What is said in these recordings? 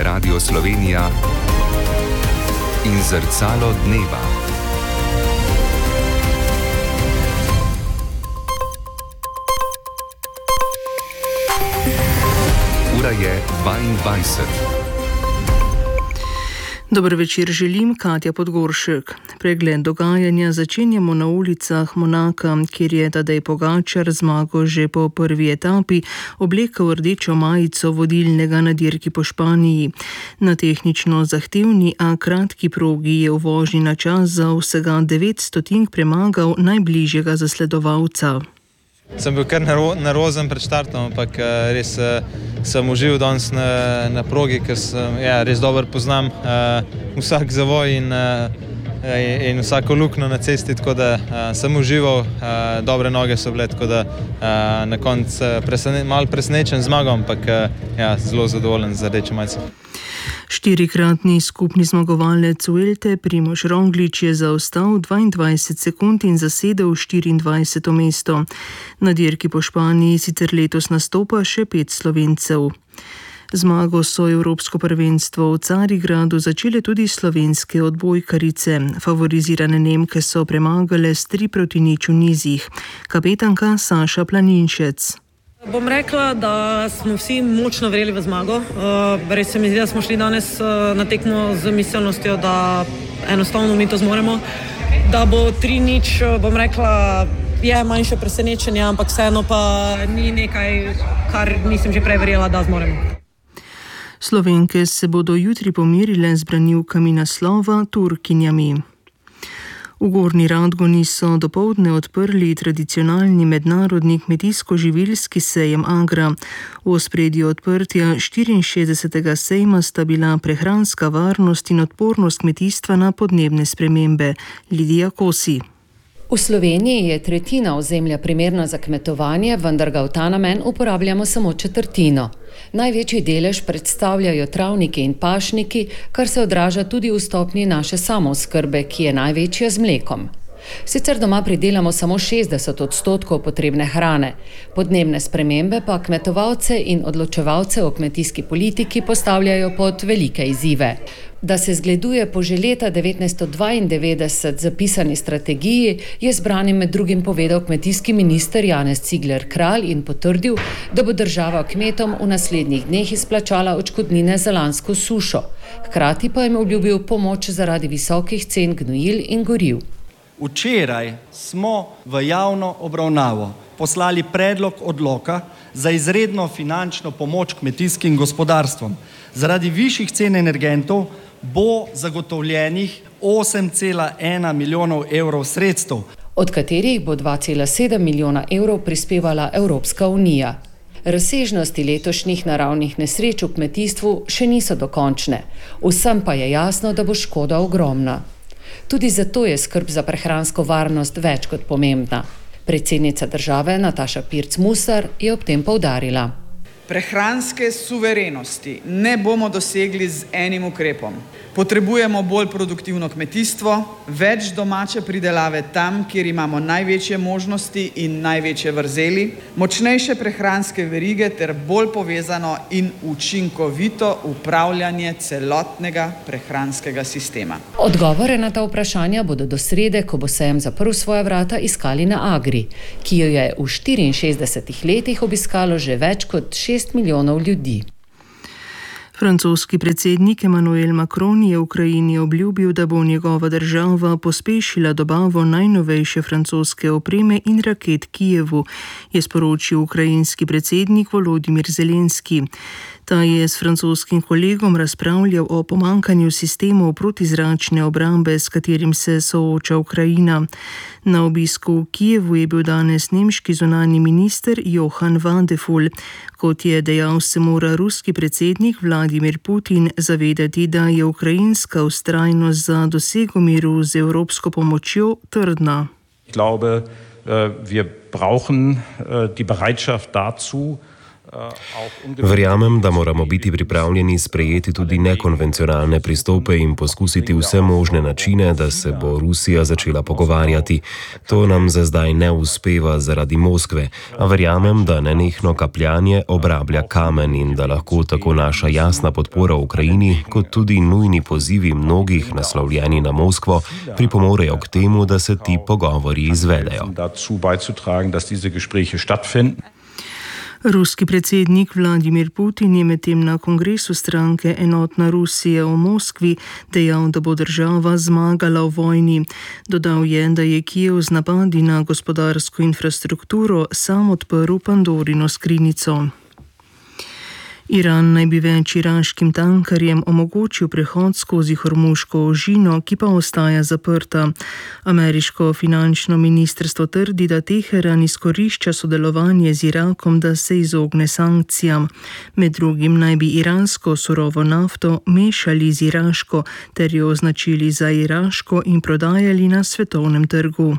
je Radio Slovenija in Zrcalo dneva. Ura je 22. Dober večer želim, Katja Podgoršek. Pregled dogajanja začenjamo na ulicah Monaka, kjer je Tadej Pogačar zmago že po prvi etapi oblekel rdečo majico vodilnega na dirki po Španiji. Na tehnično zahtevni, a kratki progi je v vožnji na čas za vsega 9 stotink premagal najbližjega zasledovalca. Sem bil kar nervozen pred štartom, ampak res sem užival danes na progi, ker sem res dobro poznam vsak zavoj in vsako luknjo na cesti, tako da sem užival, dobre noge so bile, tako da na koncu malo presenečen zmago, ampak zelo zadovoljen z rdečo majico. Štirikratni skupni zmagovalec Vuelte Primož Roglič je zaostal 22 sekund in zasedel 24. mesto. Na dirki po Španiji sicer letos nastopa še 5 Slovencev. Zmago so Evropsko prvenstvo v Carigradu začele tudi slovenske odbojkarice. Favorizirane Nemke so premagale s 3-0 v nizih. Kapetanka Saša Planinšec. Bom rekla, da smo vsi močno verjeli v zmago. Res se mi zdi, da smo šli danes na tekmo z miselnostjo, da enostavno mi to zmoremo. Da bo 3-0, bom rekla, je manjše presenečenje, ampak vseeno pa ni nekaj, kar nisem že prej verjela, da zmoremo. Slovenke se bodo jutri pomirile z branilkami naslova Turkinjami. V Gornji Radgoni so dopoldne odprli tradicionalni mednarodni kmetijsko-živilski sejem Agra. V ospredju odprtja 64. sejma sta bila prehranska varnost in odpornost kmetijstva na podnebne spremembe. Lidija Kosi. V Sloveniji je tretjina ozemlja primerna za kmetovanje, vendar ga v ta namen uporabljamo samo četrtino. Največji delež predstavljajo travniki in pašniki, kar se odraža tudi v stopnji naše samooskrbe, ki je največja z mlekom. Sicer doma pridelamo samo 60% potrebne hrane. Podnebne spremembe pa kmetovalce in odločevalce o kmetijski politiki postavljajo pod velike izzive. Da se zgleduje po že leta 1992 zapisani strategiji, je zbranim med drugim povedal kmetijski minister Janez Cigler Kralj in potrdil, da bo država kmetom v naslednjih dneh izplačala odškodnine za lansko sušo. Hkrati pa jim obljubil pomoč zaradi visokih cen gnojil in goriv. Včeraj smo v javno obravnavo poslali predlog odloka za izredno finančno pomoč kmetijskim gospodarstvom. Zaradi višjih cen energentov bo zagotovljenih 8,1 milijonov evrov sredstev, od katerih bo 2,7 milijona evrov prispevala Evropska unija. Razsežnosti letošnjih naravnih nesreč v kmetijstvu še niso dokončne. Vsem pa je jasno, da bo škoda ogromna. Tudi zato je skrb za prehransko varnost več kot pomembna. Predsednica države Nataša Pirc Musar je ob tem poudarila. Prehranske suverenosti ne bomo dosegli z enim ukrepom. Potrebujemo bolj produktivno kmetijstvo, več domače pridelave tam, kjer imamo največje možnosti in največje vrzeli, močnejše prehranske verige ter bolj povezano in učinkovito upravljanje celotnega prehranskega sistema. Odgovore na ta vprašanja bodo do srede, ko bo sejem zaprl svoja vrata, iskali na Agri, ki jo je v 64 letih obiskalo že več kot 6 milijonov ljudi. Francoski predsednik Emmanuel Macron je Ukrajini obljubil, da bo njegova država pospešila dobavo najnovejše francoske opreme in raket Kijevu, je sporočil ukrajinski predsednik Volodimir Zelenski. Ta je s francoskim kolegom razpravljal o pomankanju sistemov protizračne obrambe, s katerim se sooča Ukrajina. Na obisku v Kijevu je bil danes nemški zunanji minister Johann Vadeful. Kot je dejal, se mora ruski predsednik Vladimir Putin zavedati, da je ukrajinska vztrajnost za dosego miru z evropsko pomočjo trdna. Ich glaube, wir brauchen die Bereitschaft dazu, Verjamem, da moramo biti pripravljeni sprejeti tudi nekonvencionalne pristope in poskusiti vse možne načine, da se bo Rusija začela pogovarjati. To nam za zdaj ne uspeva zaradi Moskve, a verjamem, da nenehno kapljanje obrablja kamen in da lahko tako naša jasna podpora Ukrajini, kot tudi nujni pozivi mnogih naslovljeni na Moskvo, pripomorejo k temu, da se ti pogovori izvedejo. Ruski predsednik Vladimir Putin je medtem na kongresu stranke Enotna Rusija v Moskvi dejal, da bo država zmagala v vojni. Dodal je, da je Kijev z napadi na gospodarsko infrastrukturo sam odprl Pandorino skrinjico. Iran naj bi več iraškim tankerjem omogočil prehod skozi Hormuško ožino, ki pa ostaja zaprta. Ameriško finančno ministrstvo trdi, da Teheran izkorišča sodelovanje z Irakom, da se izogne sankcijam. Med drugim naj bi iransko surovo nafto mešali z iraško ter jo označili za iraško in prodajali na svetovnem trgu.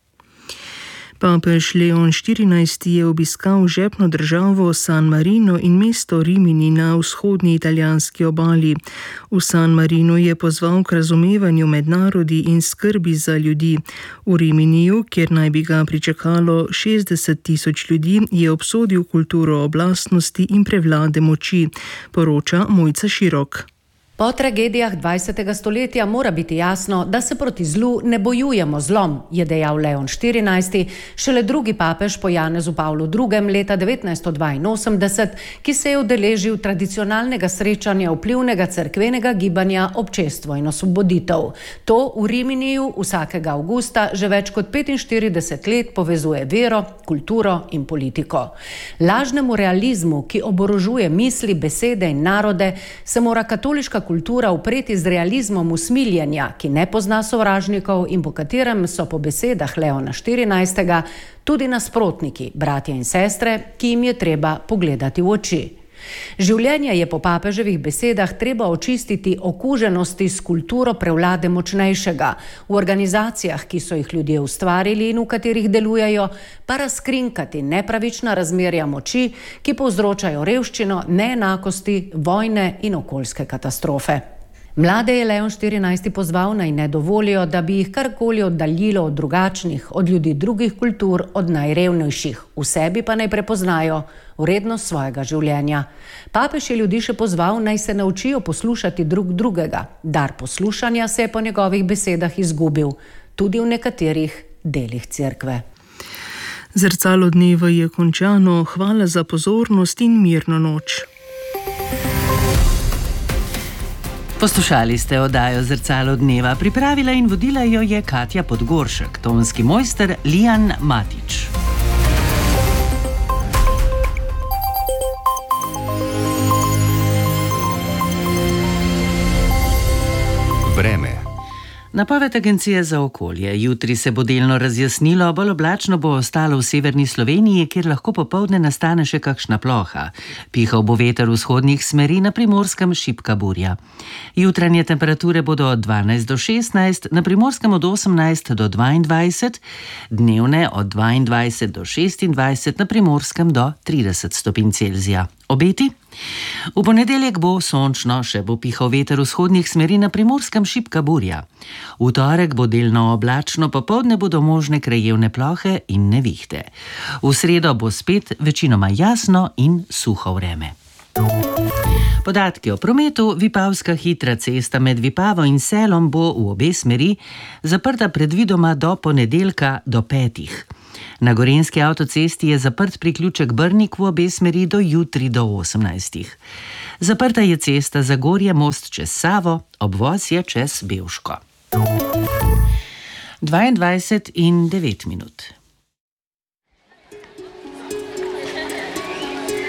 Papež Leon XIV je obiskal žepno državo San Marino in mesto Rimini na vzhodni italijanski obali. V San Marinu je pozval k razumevanju med narodi in skrbi za ljudi. V Riminiju, kjer naj bi ga pričakalo 60.000 ljudi, je obsodil kulturo oblastnosti in prevlade moči, poroča Mojca Širok. Po tragedijah 20. stoletja mora biti jasno, da se proti zlu ne bojujemo zlom, je dejal Leon XIV, šele drugi papež po Janezu Pavlu II. Leta 1982, ki se je udeležil tradicionalnega srečanja vplivnega cerkvenega gibanja Občestvo in osvoboditev. To v Riminiju vsakega avgusta že več kot 45 let povezuje vero, kulturo in politiko. Lažnemu realizmu, ki oborožuje misli, besede in narode, se mora katoliška kultura upreti z realizmom usmiljenja, ki ne pozna sovražnikov in po katerem so po besedah Leona XIV. Tudi nasprotniki, bratje in sestre, ki jim je treba pogledati v oči. Življenje je po papeževih besedah treba očistiti okuženosti s kulturo prevlade močnejšega, v organizacijah, ki so jih ljudje ustvarili in v katerih delujejo, pa razkrinkati nepravična razmerja moči, ki povzročajo revščino, neenakosti, vojne in okoljske katastrofe. Mlade je Leon XIV pozval naj ne dovolijo, da bi jih karkoli oddaljilo od drugačnih, od ljudi drugih kultur, od najrevnejših. V sebi pa naj prepoznajo vrednost svojega življenja. Papež je ljudi še pozval, naj se naučijo poslušati drug drugega. Dar poslušanja se je po njegovih besedah izgubil, tudi v nekaterih delih cerkve. Zrcalo dneva je končano. Hvala za pozornost in mirno noč. Poslušali ste oddajo Zrcalo dneva, pripravila in vodila jo je Katja Podgoršek, tonski mojster Lijan Matič. Vreme. Napoved Agencije za okolje. Jutri se bo delno razjasnilo, bolj oblačno bo ostalo v severni Sloveniji, kjer lahko popoldne nastane še kakšna ploha. Pihal bo veter vzhodnih smeri, na Primorskem šibka burja. Jutranje temperature bodo od 12 do 16, na Primorskem od 18 do 22, dnevne od 22 do 26, na Primorskem do 30 stopinj Celzija. Obeti? V ponedeljek bo sončno, še bo pihal veter vzhodnih smeri, na Primorskem šibka burja. V torek bo delno oblačno, popoldne bodo možne krajevne plohe in nevihte. V sredo bo spet večinoma jasno in suho vreme. Podatki o prometu. Vipavska hitra cesta med Vipavo in Selom bo v obe smeri zaprta predvidoma do ponedeljka do 5. Na Gorenjski avtocesti je zaprt priključek Brnik v obe smeri do jutri do 18. Zaprta je cesta Zagorje, most čez Savo, obvoz je čez Bevško. 22:09.